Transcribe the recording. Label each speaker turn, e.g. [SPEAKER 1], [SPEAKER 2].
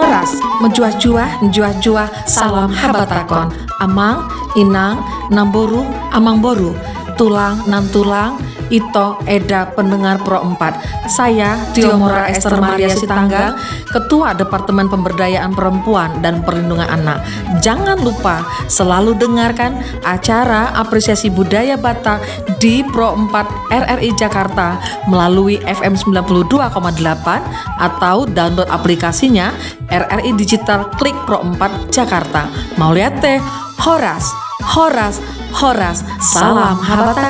[SPEAKER 1] Horas, menjuah-juah, salam habatakon. Amang, inang, namboru, amangboru. Tulang, nan tulang, ito, eda, pendengar Pro 4. Saya, Tiomora Esther Maria Sitanggang, Ketua Departemen Pemberdayaan Perempuan dan Perlindungan Anak. Jangan lupa selalu dengarkan acara apresiasi budaya Batak di Pro 4 RRI Jakarta melalui FM 92,8 atau download aplikasinya RRI Digital klik Pro 4 Jakarta. Mau lihat teh? Horas, salam habatak.